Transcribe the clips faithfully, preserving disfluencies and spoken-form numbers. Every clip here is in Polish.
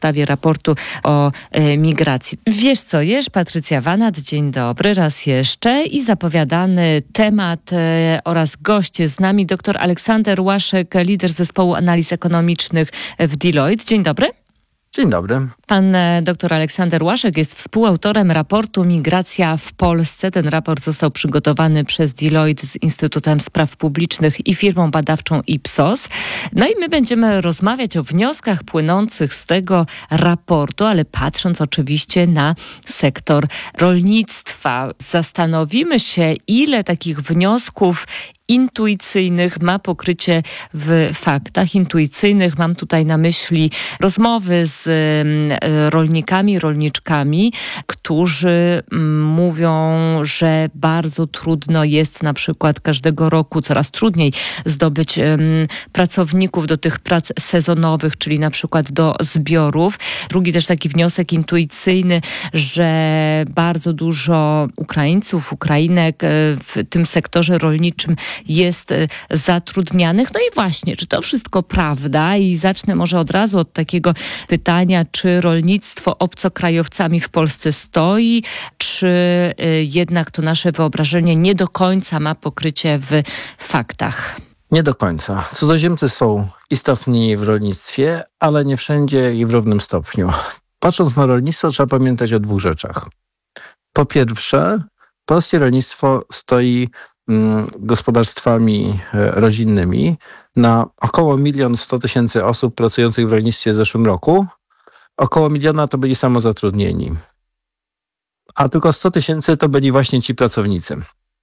podstawie raportu o e, migracji. Wiesz co, jesz? Patrycja Wanat, dzień dobry raz jeszcze i zapowiadany temat e, oraz goście z nami dr Aleksander Łaszek, lider zespołu analiz ekonomicznych w Deloitte. Dzień dobry. Dzień dobry. Pan dr Aleksander Łaszek jest współautorem raportu Migracja w Polsce. Ten raport został przygotowany przez Deloitte z Instytutem Spraw Publicznych i firmą badawczą Ipsos. No i my będziemy rozmawiać o wnioskach płynących z tego raportu, ale patrząc oczywiście na sektor rolnictwa. Zastanowimy się, ile takich wniosków intuicyjnych ma pokrycie w faktach. Intuicyjnych mam tutaj na myśli rozmowy z rolnikami, rolniczkami, którzy mówią, że bardzo trudno jest na przykład każdego roku, coraz trudniej zdobyć pracowników do tych prac sezonowych, czyli na przykład do zbiorów. Drugi też taki wniosek intuicyjny, że bardzo dużo Ukraińców, Ukrainek w tym sektorze rolniczym jest zatrudnianych. No i właśnie, czy to wszystko prawda? I zacznę może od razu od takiego pytania, czy rolnictwo obcokrajowcami w Polsce stoi, czy jednak to nasze wyobrażenie nie do końca ma pokrycie w faktach? Nie do końca. Cudzoziemcy są istotni w rolnictwie, ale nie wszędzie i w równym stopniu. Patrząc na rolnictwo, trzeba pamiętać o dwóch rzeczach. Po pierwsze, polskie rolnictwo stoi gospodarstwami rodzinnymi na około milion sto tysięcy osób pracujących w rolnictwie w zeszłym roku. Około miliona to byli samozatrudnieni. A tylko sto tysięcy to byli właśnie ci pracownicy.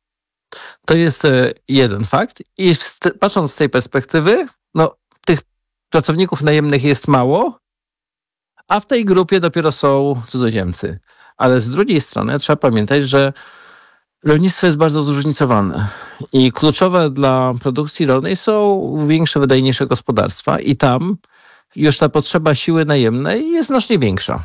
To jest jeden fakt. I patrząc z tej perspektywy, no, tych pracowników najemnych jest mało, a w tej grupie dopiero są cudzoziemcy. Ale z drugiej strony trzeba pamiętać, że rolnictwo jest bardzo zróżnicowane i kluczowe dla produkcji rolnej są większe, wydajniejsze gospodarstwa i tam już ta potrzeba siły najemnej jest znacznie większa.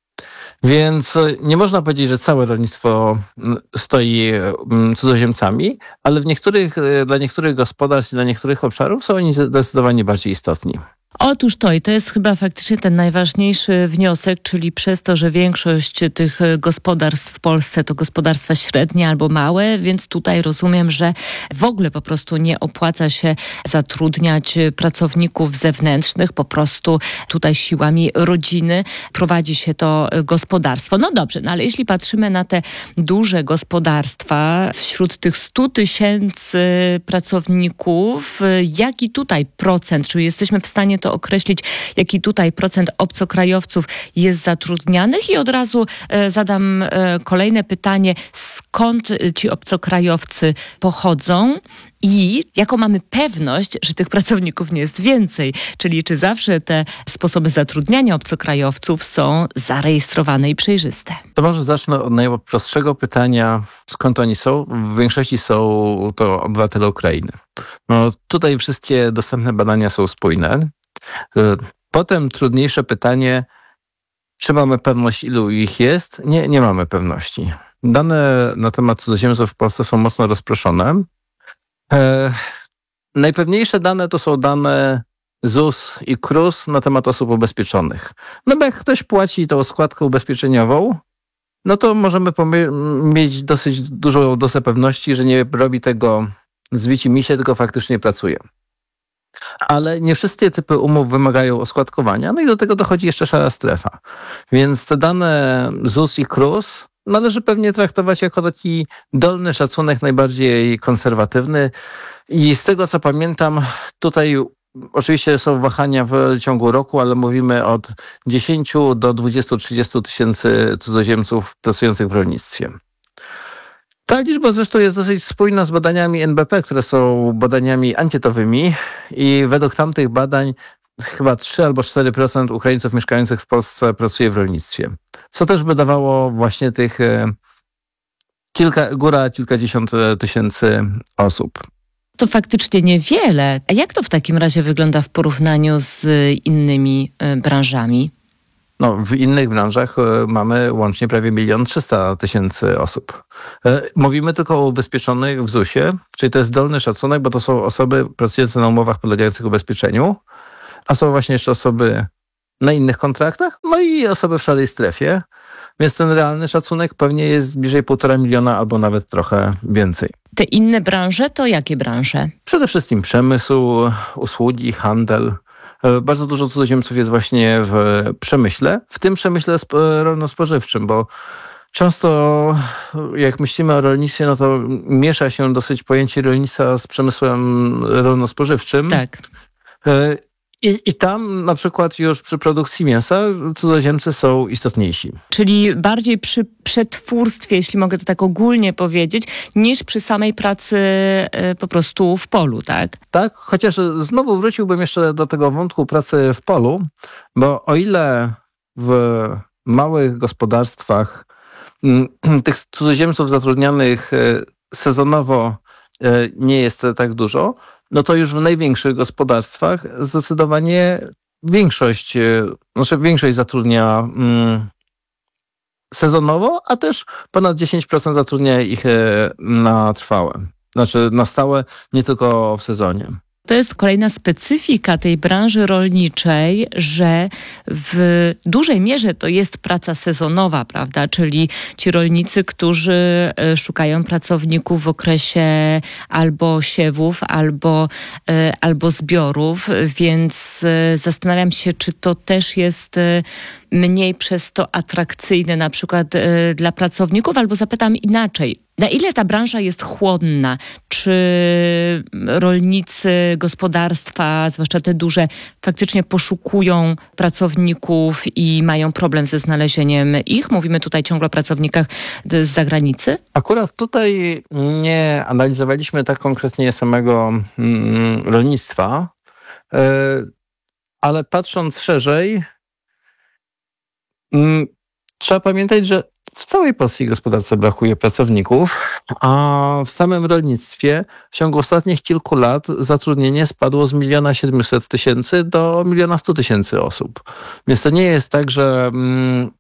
Więc nie można powiedzieć, że całe rolnictwo stoi cudzoziemcami, ale w niektórych, dla niektórych gospodarstw i dla niektórych obszarów są oni zdecydowanie bardziej istotni. Otóż to i to jest chyba faktycznie ten najważniejszy wniosek, czyli przez to, że większość tych gospodarstw w Polsce to gospodarstwa średnie albo małe, więc tutaj rozumiem, że w ogóle po prostu nie opłaca się zatrudniać pracowników zewnętrznych, po prostu tutaj siłami rodziny prowadzi się to gospodarstwo. No dobrze, no ale jeśli patrzymy na te duże gospodarstwa, wśród tych stu tysięcy pracowników, jaki tutaj procent, czy jesteśmy w stanie to określić, jaki tutaj procent obcokrajowców jest zatrudnianych i od razu e, zadam e, kolejne pytanie, skąd ci obcokrajowcy pochodzą i jaką mamy pewność, że tych pracowników nie jest więcej, czyli czy zawsze te sposoby zatrudniania obcokrajowców są zarejestrowane i przejrzyste. To może zacznę od najprostszego pytania, skąd oni są. W większości są to obywatele Ukrainy. No, tutaj wszystkie dostępne badania są spójne. Potem trudniejsze pytanie, czy mamy pewność, ilu ich jest? Nie, nie mamy pewności. Dane na temat cudzoziemców w Polsce są mocno rozproszone. E, najpewniejsze dane to są dane Z U S i K R U S na temat osób ubezpieczonych. No bo jak ktoś płaci tą składkę ubezpieczeniową, no to możemy pomie- mieć dosyć dużą dozę pewności, że nie robi tego z wici-misie, tylko faktycznie pracuje. Ale nie wszystkie typy umów wymagają oskładkowania, no i do tego dochodzi jeszcze szara strefa. Więc te dane Z U S i K R U S należy pewnie traktować jako taki dolny szacunek, najbardziej konserwatywny. I z tego, co pamiętam, tutaj oczywiście są wahania w ciągu roku, ale mówimy od dziesięciu do dwudziestu do trzydziestu tysięcy cudzoziemców pracujących w rolnictwie. Ta liczba zresztą jest dosyć spójna z badaniami N B P, które są badaniami ankietowymi i według tamtych badań chyba trzy albo cztery procent Ukraińców mieszkających w Polsce pracuje w rolnictwie. Co też by dawało właśnie tych kilka, góra kilkadziesiąt tysięcy osób. To faktycznie niewiele. A jak to w takim razie wygląda w porównaniu z innymi branżami? No, w innych branżach mamy łącznie prawie milion trzysta tysięcy osób. Mówimy tylko o ubezpieczonych w Z U S-ie, czyli to jest dolny szacunek, bo to są osoby pracujące na umowach podlegających ubezpieczeniu, a są właśnie jeszcze osoby na innych kontraktach, no i osoby w szarej strefie, więc ten realny szacunek pewnie jest bliżej półtora miliona albo nawet trochę więcej. Te inne branże to jakie branże? Przede wszystkim przemysł, usługi, handel. Bardzo dużo cudzoziemców jest właśnie w przemyśle, w tym przemyśle rolno-spożywczym, bo często jak myślimy o rolnictwie, no to miesza się dosyć pojęcie rolnictwa z przemysłem rolno-spożywczym. Tak. I, I tam na przykład już przy produkcji mięsa cudzoziemcy są istotniejsi. Czyli bardziej przy przetwórstwie, jeśli mogę to tak ogólnie powiedzieć, niż przy samej pracy y, po prostu w polu, tak? Tak, chociaż znowu wróciłbym jeszcze do tego wątku pracy w polu, bo o ile w małych gospodarstwach m, tych cudzoziemców zatrudnianych y, sezonowo y, nie jest tak dużo, no to już w największych gospodarstwach zdecydowanie większość, znaczy większość zatrudnia mm, sezonowo, a też ponad dziesięć procent zatrudnia ich na trwałe. Znaczy na stałe, nie tylko w sezonie. To jest kolejna specyfika tej branży rolniczej, że w dużej mierze to jest praca sezonowa, prawda? Czyli ci rolnicy, którzy szukają pracowników w okresie albo siewów, albo, albo zbiorów, więc zastanawiam się, czy to też jest mniej przez to atrakcyjne na przykład dla pracowników, albo zapytam inaczej. Na ile ta branża jest chłonna? Czy rolnicy, gospodarstwa, zwłaszcza te duże, faktycznie poszukują pracowników i mają problem ze znalezieniem ich? Mówimy tutaj ciągle o pracownikach z zagranicy? Akurat tutaj nie analizowaliśmy tak konkretnie samego mm, rolnictwa, yy, ale patrząc szerzej, mm, trzeba pamiętać, że w całej polskiej gospodarce brakuje pracowników, a w samym rolnictwie w ciągu ostatnich kilku lat zatrudnienie spadło z miliona siedmiuset tysięcy do miliona stu tysięcy osób. Więc to nie jest tak, że mm,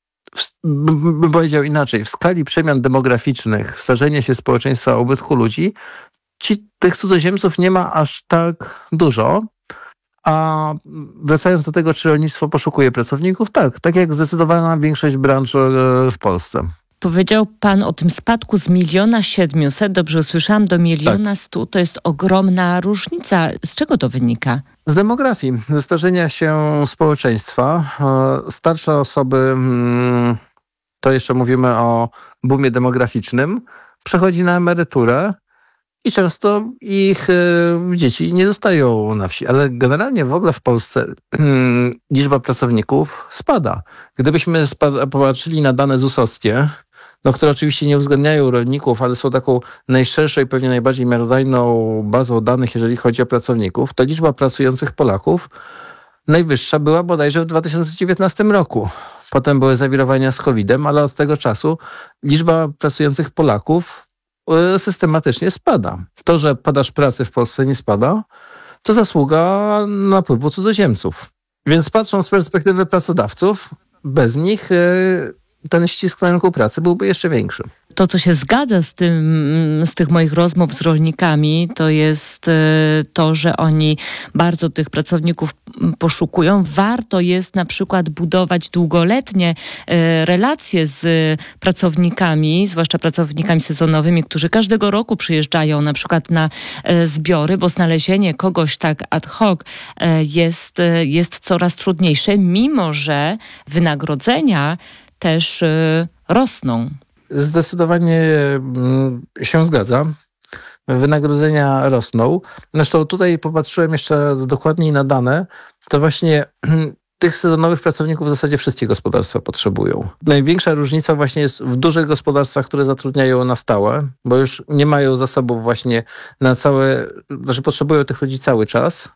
bym powiedział inaczej, w skali przemian demograficznych, starzenia się społeczeństwa, ubytku ludzi, ci, tych cudzoziemców nie ma aż tak dużo. A wracając do tego, czy rolnictwo poszukuje pracowników, tak, tak jak zdecydowana większość branż w Polsce. Powiedział pan o tym spadku z miliona siedmiuset, dobrze usłyszałam, do miliona stu. To jest ogromna różnica. Z czego to wynika? Z demografii, ze starzenia się społeczeństwa. Starsze osoby, to jeszcze mówimy o boomie demograficznym, przechodzi na emeryturę. I często ich y, dzieci nie zostają na wsi. Ale generalnie w ogóle w Polsce y, liczba pracowników spada. Gdybyśmy spada, popatrzyli na dane zusowskie, no, które oczywiście nie uwzględniają rolników, ale są taką najszerszą i pewnie najbardziej miarodajną bazą danych, jeżeli chodzi o pracowników, to liczba pracujących Polaków najwyższa była bodajże w dwa tysiące dziewiętnastym roku. Potem były zawirowania z kowidem, ale od tego czasu liczba pracujących Polaków systematycznie spada. To, że podaż pracy w Polsce nie spada, to zasługa napływu cudzoziemców. Więc patrząc z perspektywy pracodawców, bez nich ten ścisk na rynku pracy byłby jeszcze większy. To, co się zgadza z tym, z tych moich rozmów z rolnikami, to jest to, że oni bardzo tych pracowników poszukują. Warto jest na przykład budować długoletnie relacje z pracownikami, zwłaszcza pracownikami sezonowymi, którzy każdego roku przyjeżdżają na przykład na zbiory, bo znalezienie kogoś tak ad hoc jest, jest coraz trudniejsze, mimo że wynagrodzenia też rosną. Zdecydowanie się zgadzam. Wynagrodzenia rosną. Zresztą tutaj popatrzyłem jeszcze dokładniej na dane. To właśnie tych sezonowych pracowników w zasadzie wszystkie gospodarstwa potrzebują. Największa różnica właśnie jest w dużych gospodarstwach, które zatrudniają na stałe, bo już nie mają zasobów właśnie na całe, znaczy potrzebują tych ludzi cały czas.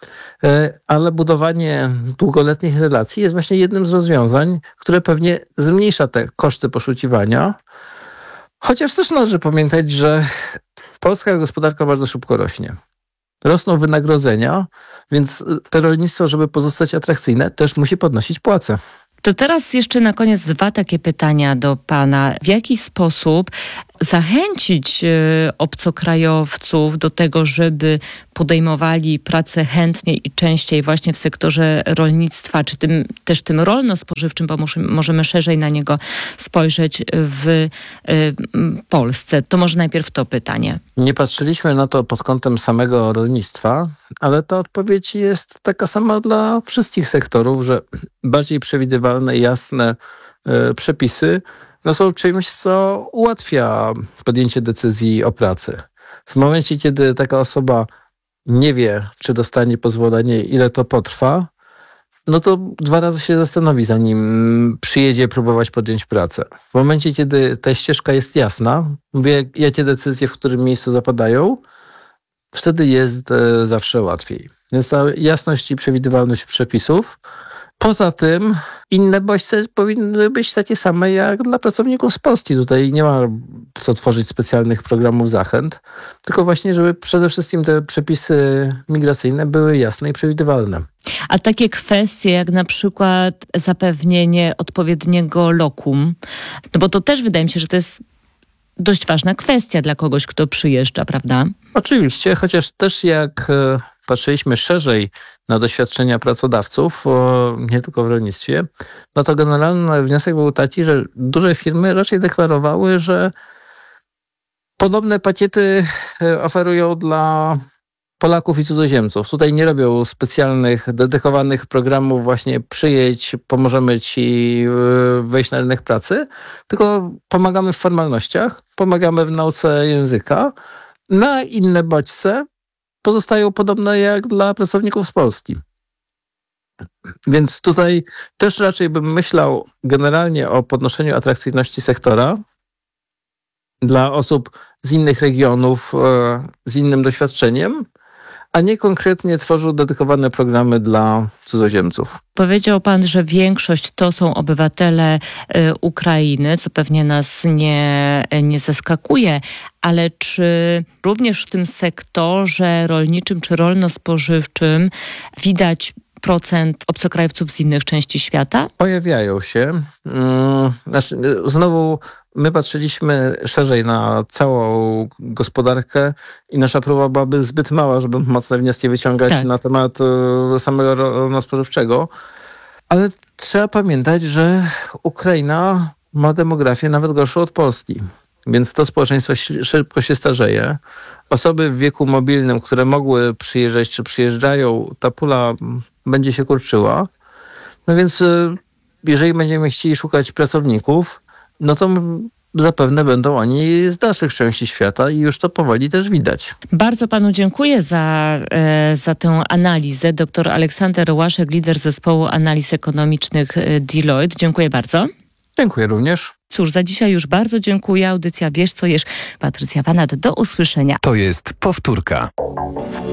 Ale budowanie długoletnich relacji jest właśnie jednym z rozwiązań, które pewnie zmniejsza te koszty poszukiwania. Chociaż też należy pamiętać, że polska gospodarka bardzo szybko rośnie. Rosną wynagrodzenia, więc to rolnictwo, żeby pozostać atrakcyjne, też musi podnosić płace. To teraz jeszcze na koniec dwa takie pytania do pana. W jaki sposób zachęcić obcokrajowców do tego, żeby podejmowali pracę chętniej i częściej właśnie w sektorze rolnictwa, czy tym, też tym rolno-spożywczym, bo możemy szerzej na niego spojrzeć w Polsce. To może najpierw to pytanie. Nie patrzyliśmy na to pod kątem samego rolnictwa, ale ta odpowiedź jest taka sama dla wszystkich sektorów, że bardziej przewidywalne, jasne y, przepisy no są czymś, co ułatwia podjęcie decyzji o pracy. W momencie, kiedy taka osoba nie wie, czy dostanie pozwolenie, ile to potrwa, no to dwa razy się zastanowi, zanim przyjedzie próbować podjąć pracę. W momencie, kiedy ta ścieżka jest jasna, wie, jakie decyzje w którym miejscu zapadają, wtedy jest e, zawsze łatwiej. Więc ta jasność i przewidywalność przepisów. Poza tym inne bodźce powinny być takie same jak dla pracowników z Polski. Tutaj nie ma co tworzyć specjalnych programów zachęt, tylko właśnie, żeby przede wszystkim te przepisy migracyjne były jasne i przewidywalne. A takie kwestie jak na przykład zapewnienie odpowiedniego lokum, no bo to też wydaje mi się, że to jest dość ważna kwestia dla kogoś, kto przyjeżdża, prawda? Oczywiście, chociaż też jak patrzyliśmy szerzej na doświadczenia pracodawców, nie tylko w rolnictwie, no to generalny wniosek był taki, że duże firmy raczej deklarowały, że podobne pakiety oferują dla Polaków i cudzoziemców. Tutaj nie robią specjalnych, dedykowanych programów właśnie przyjedź, pomożemy ci wejść na rynek pracy, tylko pomagamy w formalnościach, pomagamy w nauce języka. Na inne bodźce pozostają podobne jak dla pracowników z Polski. Więc tutaj też raczej bym myślał generalnie o podnoszeniu atrakcyjności sektora dla osób z innych regionów, z innym doświadczeniem, a nie konkretnie tworzył dedykowane programy dla cudzoziemców. Powiedział pan, że większość to są obywatele y, Ukrainy, co pewnie nas nie, nie zaskakuje, ale czy również w tym sektorze rolniczym czy rolno-spożywczym widać procent obcokrajowców z innych części świata? Pojawiają się. Znaczy, znowu my patrzyliśmy szerzej na całą gospodarkę i nasza próba byłaby zbyt mała, żeby mocne wnioski wyciągać tak. na temat samego rolno-spożywczego. Ale trzeba pamiętać, że Ukraina ma demografię nawet gorszą od Polski. Więc to społeczeństwo szybko się starzeje. Osoby w wieku mobilnym, które mogły przyjeżdżać czy przyjeżdżają, ta pula będzie się kurczyła. No więc jeżeli będziemy chcieli szukać pracowników, no to zapewne będą oni z dalszych części świata i już to powoli też widać. Bardzo panu dziękuję za, e, za tę analizę. Doktor Aleksander Łaszek, lider zespołu analiz ekonomicznych Deloitte. Dziękuję bardzo. Dziękuję również. Cóż, za dzisiaj już bardzo dziękuję. Audycja Wiesz co jesz. Patrycja Wanat, do usłyszenia. To jest powtórka.